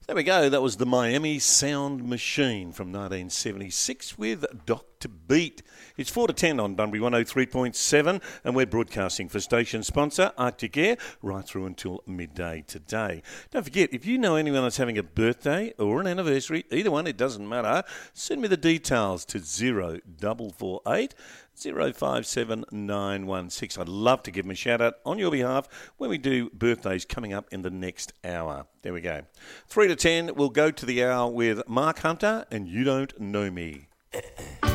There we go. That was the Miami Sound Machine from 1976 with Dr. Beat. It's 4 to 10 on Bunbury 103.7 and we're broadcasting for station sponsor Arctic Air right through until midday today. Don't forget, if you know anyone that's having a birthday or an anniversary, either one, it doesn't matter, send me the details to 0448 057916. I'd love to give them a shout out on your behalf when we do birthdays coming up in the next hour. There we go. 3 to 10, we'll go to the hour with Mark Hunter and You Don't Know Me.